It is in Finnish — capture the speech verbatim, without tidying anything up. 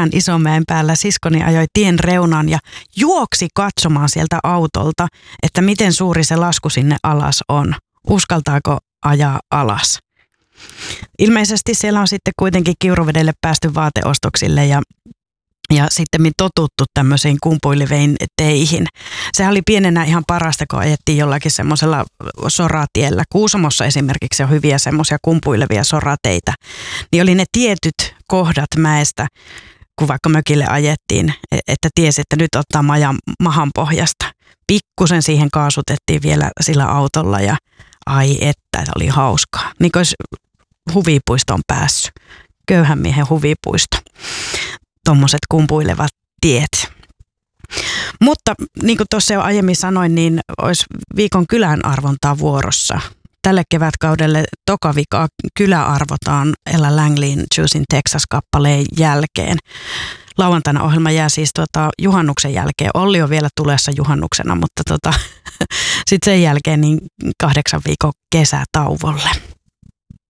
pitkän Isomäen päällä siskoni ajoi tien reunaan ja juoksi katsomaan sieltä autolta, että miten suuri se lasku sinne alas on. Uskaltaako ajaa alas? Ilmeisesti siellä on sitten kuitenkin Kiuruvedelle päästy vaateostoksille ja Ja sitten totuttu tämmöisiin kumpuileviin teihin. Sehän oli pienenä ihan parasta, kun ajettiin jollakin semmoisella soratiellä. Kuusamossa esimerkiksi on hyviä semmoisia kumpuilevia sorateitä. Niin oli ne tietyt kohdat mäestä, kun vaikka mökille ajettiin, että tiesi, että nyt ottaa majan mahan pohjasta. Pikkusen siihen kaasutettiin vielä sillä autolla ja ai että, oli hauskaa. Niin kuin olisi huvipuistoon päässyt. Köyhän miehen huvipuisto. Tuommoiset kumpuilevat tiet. Mutta niin kuin tuossa jo aiemmin sanoin, niin olisi viikon kylän arvontaa vuorossa. Tälle kevätkaudelle toka vika kyläarvotaan Ella Langleyn Choosing Texas-kappaleen jälkeen. Lauantaina ohjelma jää siis tuota, juhannuksen jälkeen. Olli on vielä tulessa juhannuksena, mutta tota, sitten sen jälkeen niin kahdeksan viikon kesätauvolle.